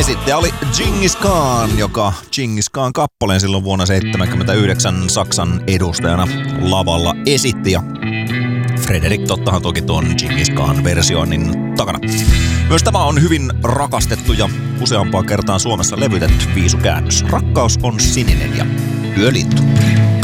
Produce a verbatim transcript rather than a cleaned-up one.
Esittäjä oli Dschingis Khan, joka Dschingis Khan kappaleen silloin vuonna seitsemänkymmentäyhdeksän Saksan edustajana lavalla esitti. Ja Fredrik tottahan toki tuon Dschingis Khan versioinnin takana. Myös tämä on hyvin rakastettu ja useampaan kertaan Suomessa levytetty viisukäännös. Rakkaus on sininen ja yölintu.